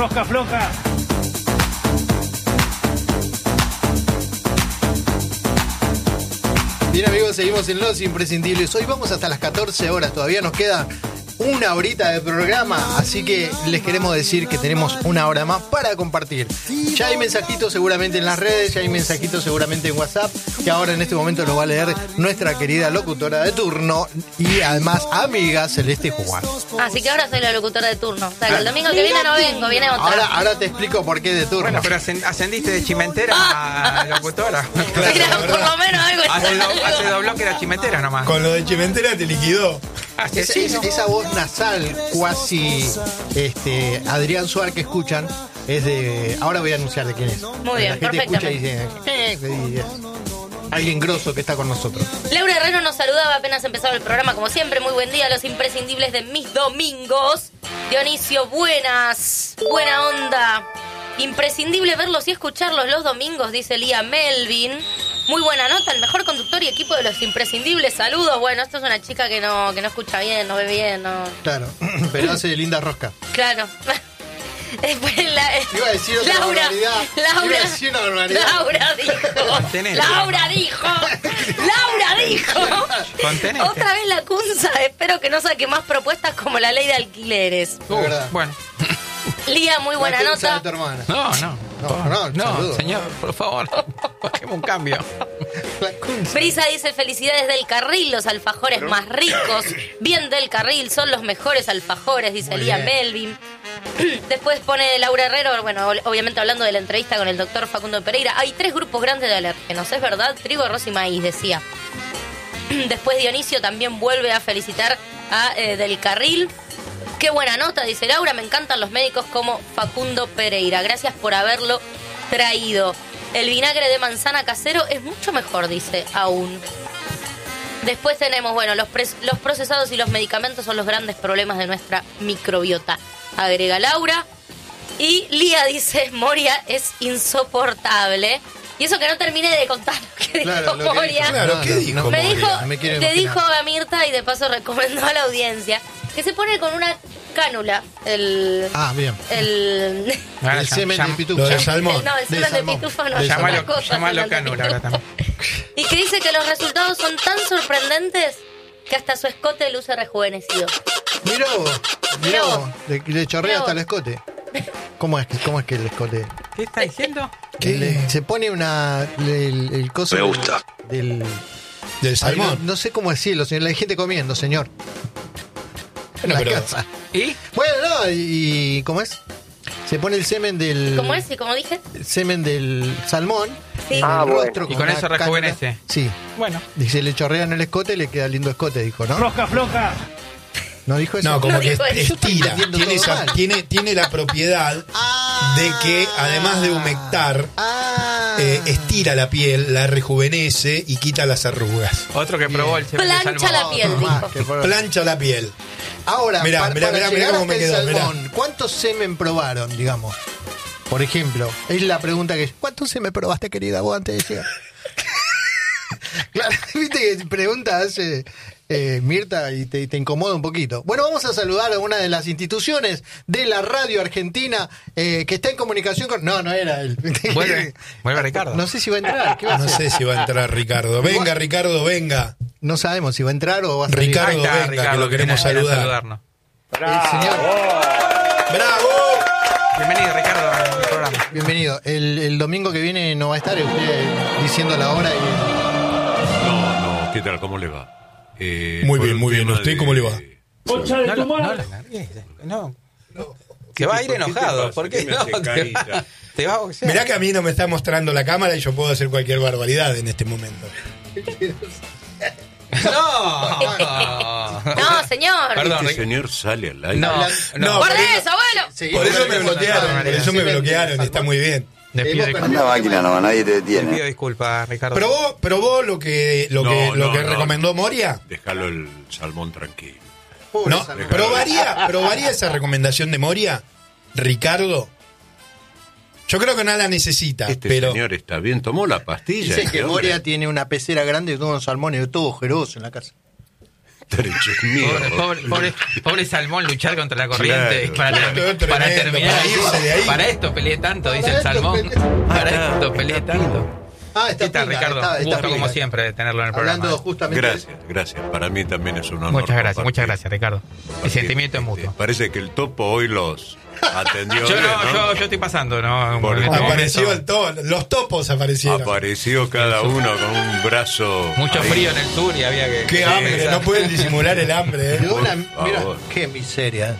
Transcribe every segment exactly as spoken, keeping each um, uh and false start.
Rosca floja. Bien amigos, seguimos en Los Imprescindibles. Hoy vamos hasta las catorce horas, todavía nos queda una horita de programa, así que les queremos decir que tenemos una hora más para compartir. Ya hay mensajitos seguramente en las redes, ya hay mensajitos seguramente en WhatsApp, que ahora en este momento los va a leer nuestra querida locutora de turno y además amiga Celeste Juan. Así que ahora soy la locutora de turno. O sea, que el domingo que viene no vengo, viene otra. Ahora, ahora te explico por qué de turno. Bueno, pero ascendiste de chimentera a locutora. Claro, Mira, por lo menos algo hace, do, hace dobló que era chimentera nomás. Con lo de chimentera te liquidó. Esa, esa, esa voz nasal, cuasi este, Adrián Suárez que escuchan, es de. Ahora voy a anunciar de quién es. Muy bien, la gente escucha y dice. Eh, eh, alguien grosso que está con nosotros. Laura Herrero nos saludaba apenas empezaba el programa, como siempre. Muy buen día, los imprescindibles de mis domingos. Dionisio, buenas, buena onda. Imprescindible verlos y escucharlos los domingos, dice Lía Melvin. Muy buena nota, el mejor conductor y equipo de los imprescindibles. Saludos. Bueno, esto es una chica que no, que no escucha bien, no ve bien, no. Claro, pero hace linda rosca. Claro. Después la, Iba a decir otra Laura, barbaridad. Laura, Iba a decir una barbaridad. Laura dijo. Contenete. Laura dijo. Laura dijo. Contenete. Otra vez la Cunza. Espero que no saque más propuestas como la ley de alquileres. Uh, verdad. Bueno. Lía, muy buena la nota. De tu hermana. No, no. No, no, no, señor, por favor. Bajemos un cambio. Brisa dice felicidades del carril, los alfajores más ricos. Bien del carril, son los mejores alfajores, dice Lía Melvin. Después pone Laura Herrero, bueno, obviamente hablando de la entrevista con el doctor Facundo Pereira. Hay tres grupos grandes de alérgenos, ¿es verdad? Trigo, arroz y maíz, decía. Después Dionisio también vuelve a felicitar a eh, Del Carril. Qué buena nota, dice Laura. Me encantan los médicos como Facundo Pereira. Gracias por haberlo traído. El vinagre de manzana casero es mucho mejor, dice aún. Después tenemos, bueno, los, pres- los procesados y los medicamentos son los grandes problemas de nuestra microbiota, agrega Laura. Y Lía dice, Moria es insoportable. Y eso que no terminé de contar lo que Claro, dijo lo que Moria. dijo, Claro, ¿qué dijo Me Moria? dijo, Me quiero le imaginar. dijo a Mirta y de paso recomendó a la audiencia que se pone con una cánula el... Ah, bien. El, Ahora El ya- semen ya- de pitufo. Lo de salmón. el- no, el De semen de salmón. pitufo no, De es otra Llámalo, cosa, llámalo semen de cánula pitufo. ahora también. Y que dice que los resultados son tan sorprendentes que hasta su escote luce rejuvenecido. Mirá vos, mirá Mirá vos. vos. Le, le chorrea Mirá hasta el vos. escote. ¿Cómo es, que- ¿Cómo es que el escote? ¿Qué está diciendo? ¿Qué? Le- se pone una. El, el coso. Me del- gusta. Del. Del Ay, salmón. no, no sé cómo decirlo, señor. Hay gente comiendo, señor. En Bueno, la pero- casa. ¿Y? Bueno, no, y, y ¿cómo es? Se pone el semen del. ¿Cómo es? ¿Y cómo dije? El semen del salmón. Sí. En Ah, el bueno. rostro Y con una eso cánula. rejuvenece. Sí. Bueno. Dice, le chorrean el escote y le queda lindo escote, dijo, ¿no? Rosca floja. ¿No dijo eso? No, como No que dijo eso. estira. Entiendo Tiene, todo esa- mal. tiene, tiene la propiedad Ah. de que, además de humectar, Ah. eh, estira la piel, la rejuvenece y quita las arrugas. Otro que probó el semen de Plancha salmón. la piel, Otro más dijo. que por- Plancha la piel. Ahora, Mirá, para, mirá, para mirá, llegar mirá cómo hasta me el quedó, mirá. salmón, ¿cuántos semen probaron, digamos? Por ejemplo, es la pregunta que... ¿Cuántos semen probaste, querida? Vos antes decías. Claro, viste que pregunta hace eh, Mirta y te, te incomoda un poquito. Bueno, vamos a saludar a una de las instituciones de la radio argentina eh, que está en comunicación con... No, no era él. Vuelve, vuelve Ricardo. No sé si va a entrar. ¿Qué va a No hacer? sé si va a entrar Ricardo. Venga, Ricardo, venga. No sabemos si va a entrar o va a salir. Ricardo, Ahí está, venga, Ricardo, que lo queremos viene a saludar. saludarnos. El señor... ¡Bravo! Bienvenido, Ricardo, al programa. Bienvenido. El, el domingo que viene no va a estar usted diciendo la hora y... No, no, ¿qué tal? ¿Cómo le va? Eh, Muy por bien, un muy bien. tema ¿Usted de- cómo le va? Concha de No, tu lo- no, madre. lo largues, no. Se va a ir ¿Qué te enojado. pasa? ¿Por qué? ¿Qué me No, hace te, carita? va, te va a boxear. Mirá que a mí no me está mostrando la cámara y yo puedo hacer cualquier barbaridad en este momento. No. No, señor. Perdón, Este Ric- señor sale al aire. No, no. Guarda eso, abuelo. Sí, Por eso me tenemos bloquearon, acá por eso me el bloquearon, salmón. está muy bien. Le pido, Hemos disculpas, perdido- máquina nomás, nadie te le pido detiene. disculpas, Ricardo. ¿Probó, probó lo que, lo No, que, lo no, que no. recomendó Moria? Déjalo el salmón tranquilo. Pobre ¿No? salmón. ¿Probaría, ¿Probaría esa recomendación de Moria, Ricardo? Yo creo que no la necesita, Este pero... señor está bien, tomó la pastilla. Dicen este que hombre. Moria tiene una pecera grande y todos los salmones, todo ojeroso en la casa. Trechos míos. Pobre, pobre, pobre, pobre salmón luchar contra la corriente Claro. para, Claro, termi- tremendo, para terminar. para irse de ahí. Para esto peleé tanto, dice el esto salmón. peleé- Para esto peleé tanto. Ah, está, ¿Qué tal, Pinga, Ricardo? está- está Gusto Pinga. como siempre de tenerlo en el programa. Hablando justamente. Gracias, gracias. Para mí también es un honor. Muchas gracias, compartir. muchas gracias, Ricardo. El Compartir. sentimiento es mutuo. Este, Parece que el topo hoy los atendió. Yo bien, no, ¿no? yo, yo estoy pasando, ¿no? Por En el este Apareció momento, el to- los topos aparecieron. Apareció cada uno con un brazo. mucho ahí. frío en el sur y había que. Qué que hambre, pensar. no pueden disimular el hambre. ¿eh? De una- Por mira, favor. qué miseria.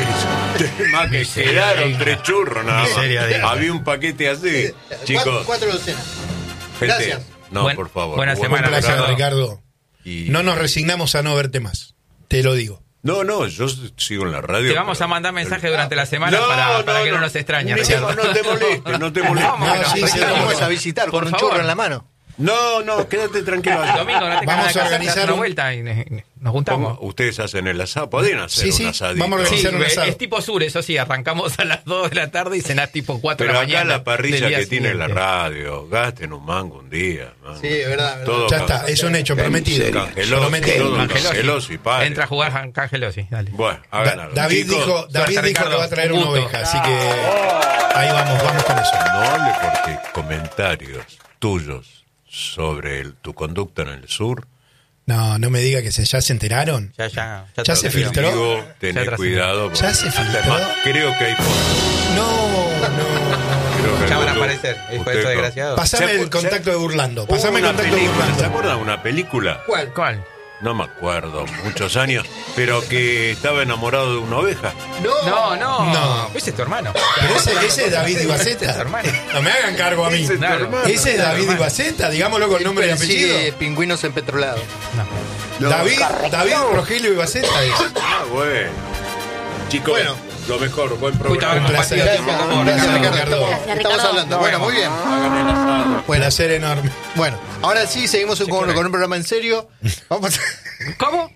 Más que quedaron tres churros nada más. Miseria de- Había un paquete así. Cuatro, Chicos, cuatro docenas. gente, gracias. no, Buen- por favor. buena Un semana, placer, Ricardo. Ricardo. Y- No nos resignamos a no verte más. Te lo digo. No, no, yo sigo en la radio. Te vamos pero- a mandar mensajes durante la semana No, para, no, para que no, no. nos extrañe, Ni- Ricardo. no te molestes, no te molestes. Vamos, No, no, sí, sí, Ricardo, Vamos a visitar por con un favor. churro en la mano. No, no, quédate tranquilo. El domingo no te Vamos ganas de a casar, organizar te das una un- vuelta y ne- nos juntamos. ¿Cómo? Ustedes hacen el asado, podrían hacer Sí, sí, un asadito. vamos a Sí, organizar un es, asado. es tipo sur, eso sí, arrancamos a las dos de la tarde y cenás tipo cuatro Pero de la acá mañana. la parrilla del día que tiene la siguiente. radio, gasten un mango un día. man. Sí, es verdad, verdad. Todo Ya ca- está, es un hecho prometido. Cangelosi, Prometido. todo Angelosi. Cangelosi, padre. Entra a jugar Cangelosi, dale. Bueno, Da- hagan algo. David Chicos, dijo, David suerte, dijo que Ricardo. va a traer Un una gusto. oveja, así que ahí vamos, vamos con eso. No hable porque comentarios tuyos sobre el- tu conducta en el sur. No, no me diga que se, ya se enteraron. Ya, ya. Ya te se lo Te digo. filtró. digo, Ya tenés trascendió. cuidado. Ya se filtró. Más, creo que hay fotos. No, no. Creo que hay Ya van a fotos. aparecer, hijo de Usted estos no. desgraciados. Pasame ¿Se el acu- contacto se- de Burlando. Hubo Pasame el una contacto de película, ¿se Burlando. acuerdan de una película? ¿Cuál? ¿Cuál? No me acuerdo, muchos años, pero que estaba enamorado de una oveja. No, no. No. Ese es tu hermano. Pero ese, ese es David Ese es tu Ibaceta. hermano. No me hagan cargo a mí. Ese es tu Claro. hermano. Ese es David Ibaceta, digámoslo con nombre y apellido. Persigue pingüinos empetrolados. David, David Rogelio Ibaceta es. Ah, bueno. Chicos, Bueno. lo mejor, buen Justo haber programa. Un placer. compartido tiempo con vos, Gracias, Ricardo. Ricardo. Estamos Gracias, Ricardo. hablando. Bueno, muy bien. Hagan el asado. Placer enorme. Bueno, ahora sí, seguimos con, con un programa en serio. Vamos a... ¿Cómo?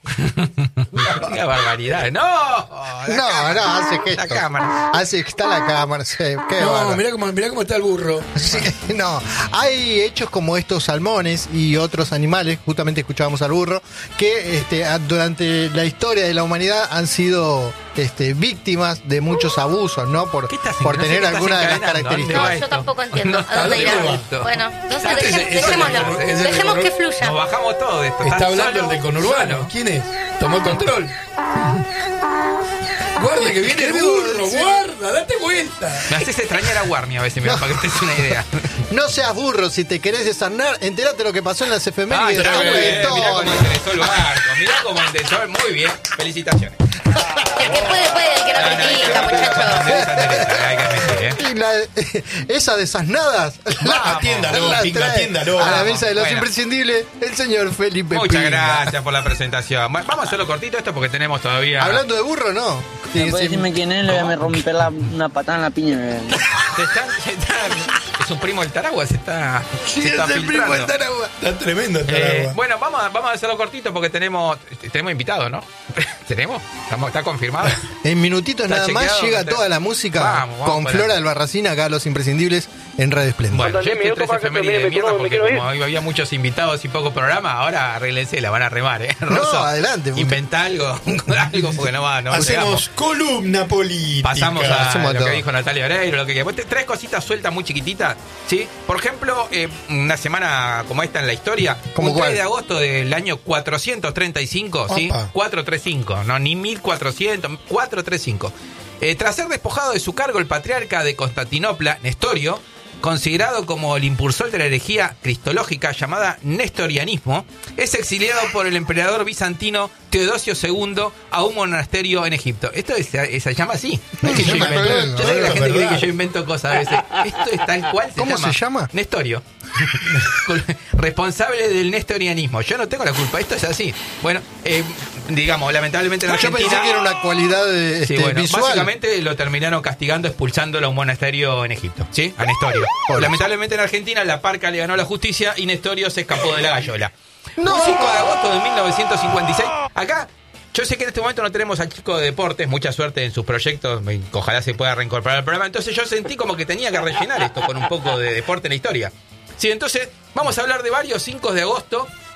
Qué barbaridad. ¡No! No, no, hace La gesto. cámara. Hace, está la cámara. Sí, qué No, bárbaro. mirá cómo, mirá cómo está el burro. Sí, no, hay hechos como estos salmones y otros animales, justamente escuchábamos al burro, que este, a- durante la historia de la humanidad han sido este, víctimas de muchos abusos, ¿no? Por, ¿Qué estás- por no sé tener qué estás alguna de las encadenando? características. No, va yo esto? tampoco entiendo. No, ¿A dónde ¿a irá? dónde va esto? Bueno, no sé, Ese- dejem- ese- dejémoslo. ese- ese- Dejemos que Nos fluya. bajamos todo de esto. Está ¿Estás hablando solo? el del conurbano. Solo. ¿Quién es? Tomó el control. Guarda que viene el burro, guarda, date vuelta. Me haces extrañar a Warney a veces, mira, para que te des una idea. No seas burro, si te querés desarnar, entérate lo que pasó en las Ah, efemérides. está Habla muy de bien, todo. mirá cómo interesó el barco, mirá cómo interesó, muy bien, felicitaciones. El que puede, puede, el que no critica, muchachos. Hay que admitir, ¿eh? Y la- esa de esas nadas, Va, atiéndalo, la Pinga, trae atiéndalo. a la Vamos, mesa de los bueno. imprescindibles, el señor Felipe Muchas Pinga. gracias por la presentación. Bueno, vamos a hacerlo cortito esto porque tenemos todavía... Hablando de burro, no. ¿Me Sí, puede sí. decirme quién es? Le voy a romper la, una patada en la piña. Se están- se están- es un primo del Taragua, se está, Sí, se está es el primo filtrando. de Taragua. Está tremendo esta Eh, agua. bueno, vamos a, vamos a hacerlo cortito porque tenemos tenemos invitados, ¿no? ¿Tenemos? ¿Estamos, ¿Está confirmado? En minutitos ¿Está nada más chequeado? llega ¿Está- toda la música Vamos, vamos con para Flora adelante. Albarracín acá a los imprescindibles en Radio Esplendor. Bueno, Faltan yo diez hice minutos tres para que efemérides termine, de me mierda quiero- me porque quiero ir. como hoy había muchos invitados y poco programa, ahora arréglense, la van a remar, ¿eh? No, adelante, porque- Inventa algo, algo porque no va, no Hacemos llegamos. columna política. Pasamos a Hacemos lo todo. que dijo Natalia Oreiro, lo que quieras. Tres cositas sueltas muy chiquititas, ¿sí? Por ejemplo, eh, una semana como esta en la historia, ¿Cómo un tres cuál? de agosto del año cuatrocientos treinta y cinco, ¿sí? Opa. cuatrocientos treinta y cinco, no, ni mil cuatrocientos, cuatrocientos treinta y cinco. Eh, tras ser despojado de su cargo, el patriarca de Constantinopla, Nestorio, considerado como el impulsor de la herejía cristológica llamada nestorianismo, es exiliado por el emperador bizantino Teodosio segundo a un monasterio en Egipto. Esto es- se llama así. No es que yo Se llama invento. bien, Yo sé que la es gente cree verdad. que yo invento cosas a veces. Esto es tal cual. Se ¿Cómo llama se llama? Nestorio. Responsable del nestorianismo. Yo no tengo la culpa. Esto es así. Bueno, eh, digamos, lamentablemente en Yo Argentina... pensé que era una cualidad de, Sí, este, bueno, visual. básicamente lo terminaron castigando, expulsándolo a un monasterio en Egipto, ¿sí? A Nestorio. Lamentablemente en Argentina la Parca le ganó la justicia y Nestorio se escapó de la gallola. ¡No! Un cinco de agosto de mil novecientos cincuenta y seis, acá, yo sé que en este momento no tenemos al chico de deportes, mucha suerte en sus proyectos, me- ojalá se pueda reincorporar al programa, entonces yo sentí como que tenía que rellenar esto con un poco de deporte en la historia. Sí, entonces vamos a hablar de varios cinco de agosto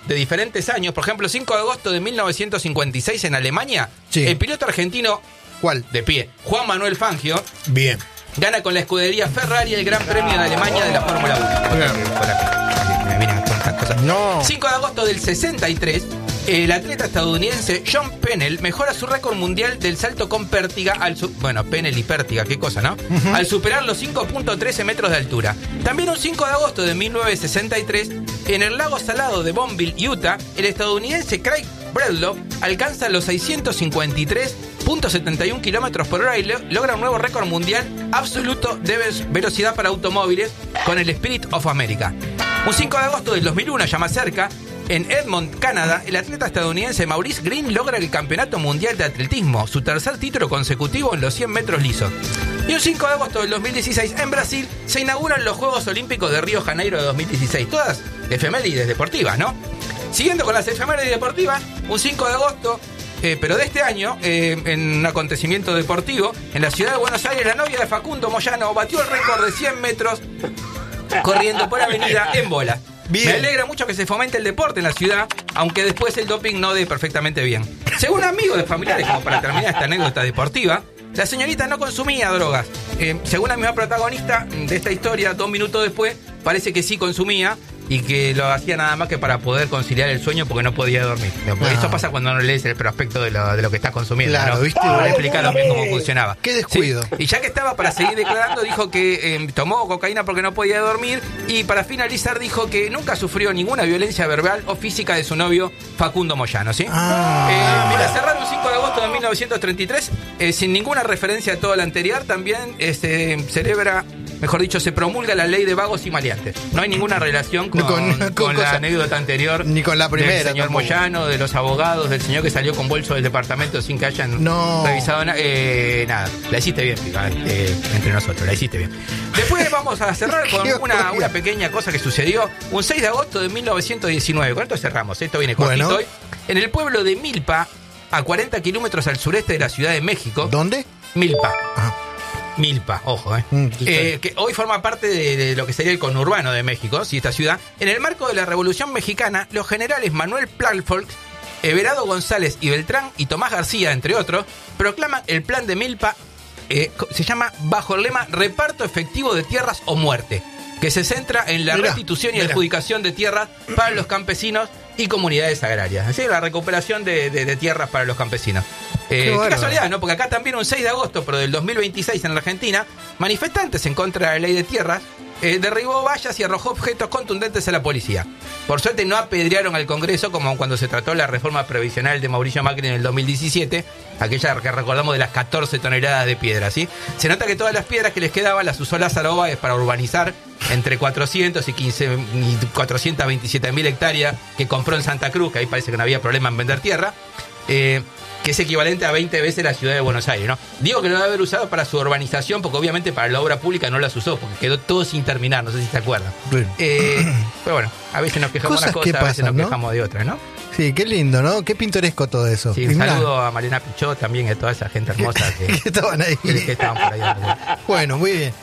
de diferentes años. Por ejemplo, cinco de agosto de mil novecientos cincuenta y seis en Alemania, Sí. el piloto argentino, ¿Cuál? de pie, Juan Manuel Fangio, Bien. gana con la escudería Ferrari el Gran Premio de Alemania de la Fórmula uno. Bien. Por acá. Me vienen con estas cosas. No. cinco de agosto del sesenta y tres, el atleta estadounidense John Pennell mejora su récord mundial del salto con pértiga al su- bueno, Pennell y pértiga, qué cosa, ¿no? Uh-huh. Al superar los cinco punto trece metros de altura. También un cinco de agosto de mil novecientos sesenta y tres, en el lago salado de Bonneville, Utah, el estadounidense Craig Bredlow alcanza los seiscientos cincuenta y tres punto setenta y uno kilómetros por hora y lo- logra un nuevo récord mundial absoluto de ve- velocidad para automóviles con el Spirit of America. Un cinco de agosto del dos mil uno, ya más cerca, en Edmonton, Canadá, el atleta estadounidense Maurice Green logra el Campeonato Mundial de Atletismo, su tercer título consecutivo en los cien metros lisos. Y un cinco de agosto del dos mil dieciséis, en Brasil, se inauguran los Juegos Olímpicos de Río Janeiro de dos mil dieciséis. Todas efemérides deportivas, ¿no? Siguiendo con las efemérides deportivas, un cinco de agosto, eh, pero de este año, eh, en un acontecimiento deportivo, en la ciudad de Buenos Aires, la novia de Facundo Moyano batió el récord de cien metros corriendo por avenida en bola. Bien. Me alegra mucho que se fomente el deporte en la ciudad, aunque después el doping no dé perfectamente bien. Según amigos de familiares, como para terminar esta anécdota deportiva, la señorita no consumía drogas. Eh, según la misma protagonista de esta historia, dos minutos después, parece que sí consumía y que lo hacía nada más que para poder conciliar el sueño porque no podía dormir. Ah. Eso pasa cuando no lees el prospecto de lo, de lo que estás consumiendo. Claro, ¿no? ¿viste? No le explicaron bien cómo funcionaba. Qué descuido. Sí. Y ya que estaba para seguir declarando, dijo que eh, tomó cocaína porque no podía dormir. Y para finalizar, dijo que nunca sufrió ninguna violencia verbal o física de su novio Facundo Moyano. ¿Sí? Ah. Eh, mira, cerrar un cinco de agosto de mil novecientos treinta y tres, eh, sin ninguna referencia a todo lo anterior, también eh, se celebra, mejor dicho, se promulga la ley de vagos y maleantes. No hay ninguna relación con, Con- con, con la cosa- anécdota anterior. ni con la primera Del señor tampoco. Moyano, de los abogados, del señor que salió con bolso del departamento sin que hayan No. revisado nada. Eh, nada, la hiciste bien, pica, eh, entre nosotros, la hiciste bien. Después vamos a cerrar con Qué una, horrible. una pequeña cosa que sucedió un seis de agosto de mil novecientos diecinueve. Con esto cerramos, esto viene cortito Bueno. hoy. En el pueblo de Milpa, a cuarenta kilómetros al sureste de la Ciudad de México. ¿Dónde? Milpa. Ah. Milpa, ojo, eh. Mm, sí, Eh, que hoy forma parte de, de lo que sería el conurbano de México, sí, esta ciudad. En el marco de la Revolución Mexicana, los generales Manuel Plalfolk, Everardo González y Beltrán y Tomás García, entre otros, proclaman el plan de Milpa, eh, co- se llama bajo el lema Reparto Efectivo de Tierras o Muerte, que se centra en la Mirá, restitución y mirá. adjudicación de tierras para los campesinos y comunidades agrarias. Así, la recuperación de, de- de tierras para los campesinos. Eh, qué bárbaro. casualidad, ¿no? Porque acá también un seis de agosto, pero del dos mil veintiséis en la Argentina, manifestantes en contra de la ley de tierras eh, derribó vallas y arrojó objetos contundentes a la policía. Por suerte no apedrearon al Congreso como cuando se trató la reforma previsional de Mauricio Macri en el dos mil diecisiete, aquella que recordamos de las catorce toneladas de piedra, ¿sí? Se nota que todas las piedras que les quedaban las usó Lázaro Báez para urbanizar entre cuatrocientos y quince y cuatrocientas veintisiete mil hectáreas que compró en Santa Cruz, que ahí parece que no había problema en vender tierra. Eh, que es equivalente a veinte veces la ciudad de Buenos Aires, ¿no? Digo que lo debe haber usado para su urbanización, porque obviamente para la obra pública no las usó, porque quedó todo sin terminar, no sé si se acuerdan. Bien. Eh, pero bueno, a veces nos quejamos de Cosas una que cosa, a veces pasan, nos ¿no? quejamos de otras, ¿no? Sí, qué lindo, ¿no? Qué pintoresco todo eso. Sí, Y un mirá, saludo a Mariana Pichot también y a toda esa gente hermosa que, que estaban ahí. que, que estaban por ahí. Bueno, muy bien.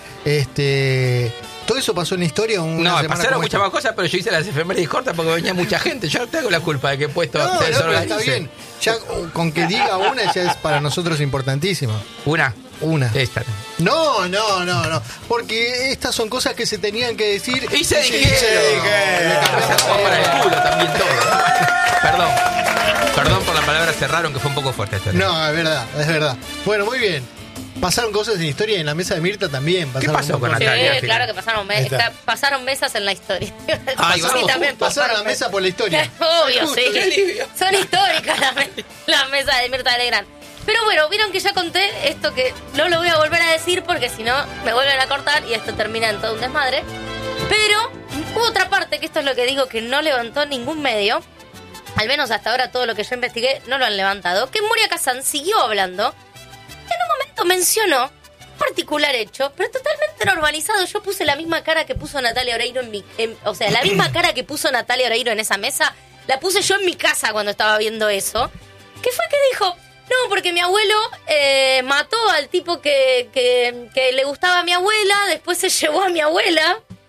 Este, todo eso pasó en la historia. Una No, semana pasaron como muchas esta. más cosas, pero yo hice las efemérides cortas porque venía mucha gente. Yo no tengo la culpa de que he puesto No, se no, pero desorganice. está bien. Ya con que diga una ya es para nosotros importantísimo. Una. Una. Esta. No, no, no, no. Porque estas son cosas que se tenían que decir. Y se dijeron. dijeron. Se armó para el culo también todo. Perdón. Perdón por la palabra cerraron, que fue un poco fuerte esta. No, es verdad, es verdad. Bueno, muy bien. Pasaron cosas en la historia y en la mesa de Mirta también. Pasaron pasó un con montón. Sí, Natalia, al final. claro que pasaron, me- Ahí está. está- pasaron mesas en la historia. Ay, Sí, vamos, también pasaron la mesa por la historia. Obvio, Justo, sí. qué alivio. Son históricas las me- las mesas de Mirta Legrand. Pero bueno, vieron que ya conté esto que no lo voy a volver a decir porque si no me vuelven a cortar y esto termina en todo un desmadre. Pero hubo otra parte, que esto es lo que digo, que no levantó ningún medio. Al menos hasta ahora todo lo que yo investigué no lo han levantado. Que Moria Kazan siguió hablando. En un momento mencionó un particular hecho, pero totalmente normalizado. Yo puse la misma cara que puso Natalia Oreiro en mi... en- o sea, la misma cara que puso Natalia Oreiro en esa mesa, la puse yo en mi casa cuando estaba viendo eso. ¿Qué fue que dijo? No, porque mi abuelo eh, mató al tipo que, que, que le gustaba a mi abuela, después se llevó a mi abuela.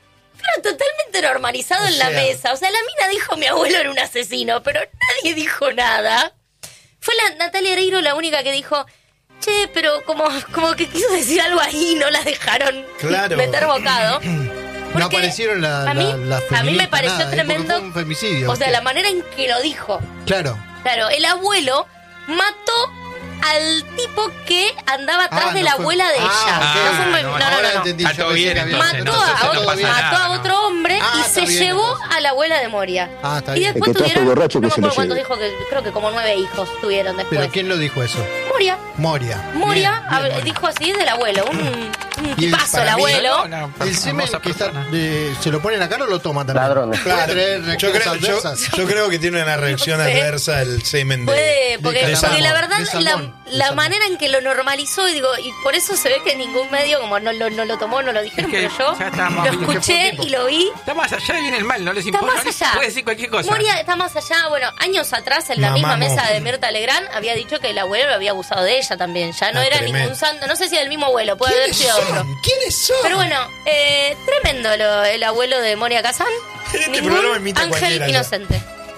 Claro, totalmente normalizado O en la sea. mesa. O sea, la mina dijo mi abuelo era un asesino, pero nadie dijo nada. Fue la Natalia Oreiro la única que dijo, che, pero como, como que quiso decir algo ahí y no la dejaron Claro. meter bocado. No Porque aparecieron la, a mí, la, la a mí me feministas, pareció nada, ¿eh? Porque tremendo. fue un femicidio. O sea, la manera en que lo dijo. Claro. Claro, el abuelo mató al tipo que andaba atrás Ah, de no la fue- abuela de Ah, ella. ok. no fue un- no, no, no, ahora no, no. entendí. Está Yo todo pensé bien, que había- entonces, Mató, no, a, entonces no otro, pasa nada, mató a no. otro hombre Ah, y está se bien, llevó entonces. a la abuela de Moria. Ah, está y bien. después El que trajo tuvieron, borracho que no se me lo acuerdo cuántos lleve. dijo que creo que como nueve hijos tuvieron después. ¿Pero quién lo dijo eso? Moria. Moria. Moria Bien, bien, hab- dijo así del abuelo, un, un Y el- tipazo para el mí, abuelo. No, no, ¿El semen hermosa que está, persona. de- se lo pone en la cara o lo toma también? Ladrones. ¿Puede Claro, traer yo reacciones creo, yo, adversas? yo creo que tiene una reacción No sé. adversa el semen de. Puede, porque, de porque salmón, la verdad, de salmón, la, de la salmón. manera en que lo normalizó, y digo, y por eso se ve que ningún medio, como no, lo- no lo tomó, no lo dijeron, Es que pero yo ya está más lo bien que fue escuché tipo. y lo vi. Está más allá y viene el mal, no les Está importa. más no les allá. Puede decir cualquier cosa. Moria está más allá. Bueno, años atrás, en la misma Mamamos. mesa de Mirta Legrand, había dicho que el abuelo lo había abusado de ella también. Ya no Ah, era tremendo. ningún santo. No sé si era el mismo abuelo, puede haber ¿Quiénes sido otro. son? ¿Quiénes son? Pero bueno, eh, tremendo lo- el abuelo de Moria Kazán. En este Ningún programa imita a ángel cualquiera ya. inocente.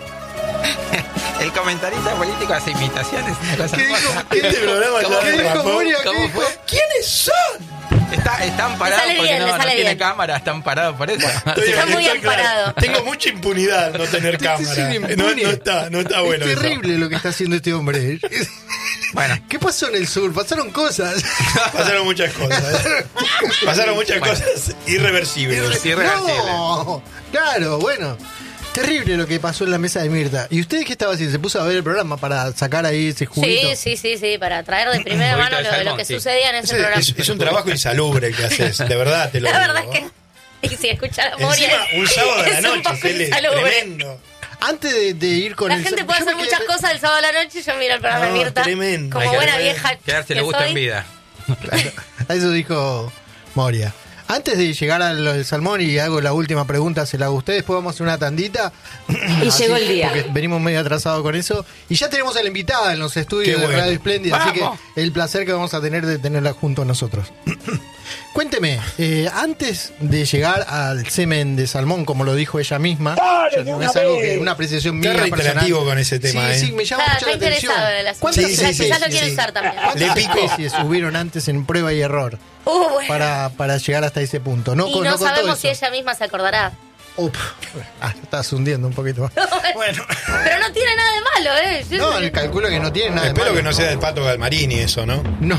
El comentarista político hace imitaciones. Una cosa ¿Qué dijo? hermosa. ¿Qué Este programa ¿Cómo ya ¿Qué fue? dijo derrapó. Moria? ¿Qué ¿Cómo dijo? fue? ¿Quiénes son? Está, están parados sale porque bien, no, le no sale tiene bien. cámara, están parados por eso. Estoy- Está muy estoy claro. amparado. Tengo mucha impunidad no tener Estoy cámara. sin No, impune. no está, no está bueno Es eso. terrible lo que está haciendo este hombre. Bueno, ¿Qué pasó en el sur? Pasaron cosas. Pasaron muchas cosas. ¿eh? Pasaron muchas Bueno. cosas irreversibles. irreversible. No, claro, bueno. Terrible lo que pasó en la mesa de Mirta. ¿Y usted qué estaba haciendo? ¿Se puso a ver el programa para sacar ahí ese juguito? Sí, sí, sí, sí, para traer de primera Un mano juguito de lo, lo salmón, que sí. sucedía en ese Es, programa. es- es un trabajo insalubre el que haces, de verdad te lo La digo. verdad es que. Y si escuchar a Moria. Encima, un sábado de la es un noche, poco Cele, insalubre. tremendo. Antes de, de ir con La el... gente yo puede me hacer muchas quedé- cosas el sábado a la noche y yo miro el programa No, de Mirta. tremendo. Como Hay que buena ver- vieja. quedarse que le gusta soy. en vida. Claro, a eso dijo Moria. Antes de llegar a lo del salmón y hago la última pregunta, se la hago a ustedes, después vamos a hacer una tandita. Y llegó el día. Porque venimos medio atrasados con eso. Y ya tenemos a la invitada en los estudios Qué de bueno. Radio Espléndida, así que ¡Vamos! el placer que vamos a tener de tenerla junto a nosotros. Cuénteme, eh, antes de llegar al semen de salmón, como lo dijo ella misma, yo- no es algo que una apreciación Está mía reiterativo personal. con ese tema, Sí, ¿eh? sí, me llama Está, mucho está la atención. interesado en el asunto. ¿Cuántas, Sí, sí, sí, Quizás lo sí, quiere sí. usar también. ¿Cuántas Le picó. especies hubieron antes en prueba y error Uh, bueno. para, para llegar hasta ese punto? No, y con- no, no con todo sabemos si eso. ella misma se acordará. Uf. Ah, estás hundiendo un poquito más. Bueno. Pero no tiene nada de malo, ¿eh? Yo- No, calculo que no tiene nada de Espero malo. que no sea del Pato Galmarini eso, ¿no? No.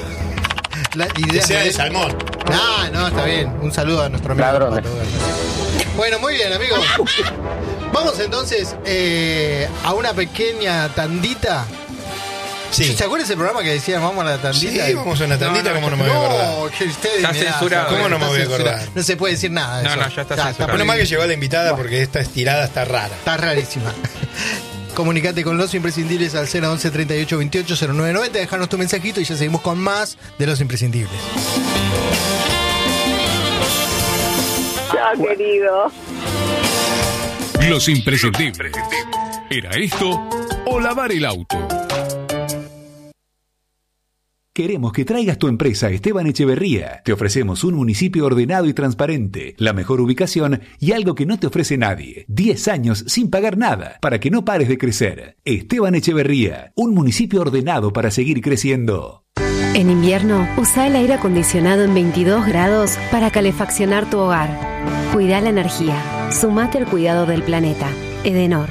La Que idea sea de de él- salmón. Ah, no, está bien. Un saludo a nuestro amigo. Ladrones. Pato Galmarini. Bueno, muy bien, amigos. Vamos entonces eh, a una pequeña tandita. Sí. ¿Se acuerda ese programa que decía vamos a la tandita? Sí, vamos a una tandita, No, no, ¿cómo no me voy a acordar? No, que ustedes Está me da- censurado. ¿Cómo no me está voy a censurado. acordar? No se puede decir nada de No, eso. no, ya está censurado. Menos mal que llegó la invitada porque esta estirada está rara. Está rarísima. Comunicate con los imprescindibles al cero once treinta y ocho veintiocho cero nueve noventa. Dejarnos tu mensajito y ya seguimos con más de los imprescindibles. Chao, querido. Los imprescindibles. ¿Era esto o lavar el auto? Queremos que traigas tu empresa a Esteban Echeverría. Te ofrecemos un municipio ordenado y transparente, la mejor ubicación y algo que no te ofrece nadie. diez años sin pagar nada, para que no pares de crecer. Esteban Echeverría, un municipio ordenado para seguir creciendo. En invierno, usa el aire acondicionado en veintidós grados para calefaccionar tu hogar. Cuida la energía. Sumate al cuidado del planeta. Edenor.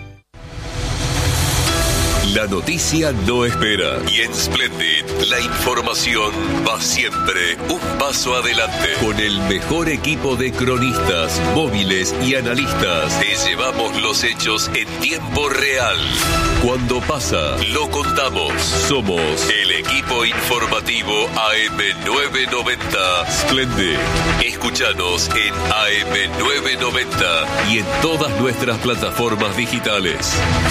La noticia no espera y en Splendid la información va siempre un paso adelante. Con el mejor equipo de cronistas, móviles y analistas te llevamos los hechos en tiempo real. Cuando pasa, lo contamos. Somos el equipo informativo A M novecientos noventa Splendid. Escúchanos en A M novecientos noventa y en todas nuestras plataformas digitales.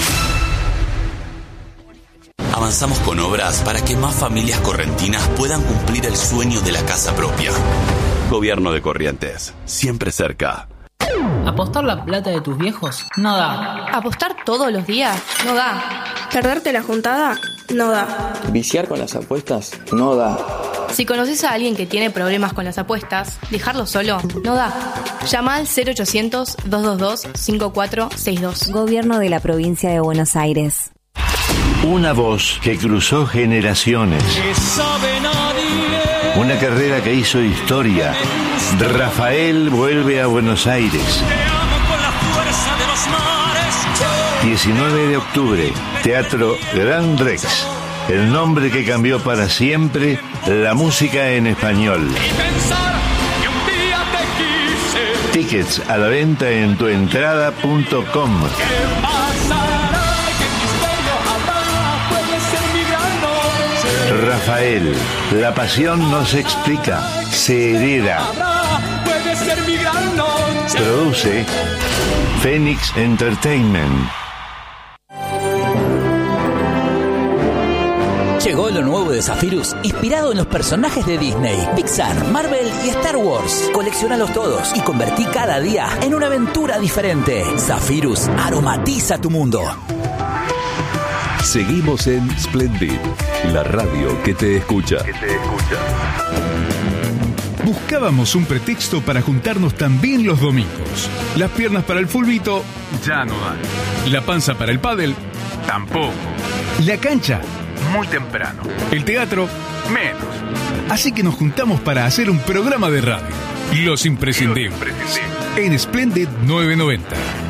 Avanzamos con obras para que más familias correntinas puedan cumplir el sueño de la casa propia. Gobierno de Corrientes, siempre cerca. ¿Apostar la plata de tus viejos? No da. ¿Apostar todos los días? No da. ¿Perderte la juntada? No da. ¿Viciar con las apuestas? No da. Si conoces a alguien que tiene problemas con las apuestas, dejarlo solo no da. Llama al cero ochocientos, dos dos dos, cinco cuatro seis dos. Gobierno de la Provincia de Buenos Aires. Una voz que cruzó generaciones. Una carrera que hizo historia. Rafael vuelve a Buenos Aires. diecinueve de octubre, Teatro Gran Rex. El nombre que cambió para siempre la música en español. Tickets a la venta en tuentrada punto com. Rafael, la pasión no se explica, se hereda. Produce Phoenix Entertainment. Llegó lo nuevo de Zephyrus, inspirado en los personajes de Disney, Pixar, Marvel y Star Wars. Colecciónalos todos y convertí cada día en una aventura diferente. Zephyrus aromatiza tu mundo. Seguimos en Splendid, la radio que te escucha. Que te escucha. Buscábamos un pretexto para juntarnos también los domingos. Las piernas para el fulbito ya no dan. La panza para el pádel tampoco. La cancha muy temprano. El teatro menos. Así que nos juntamos para hacer un programa de radio. Los imprescindibles. En Splendid novecientos noventa.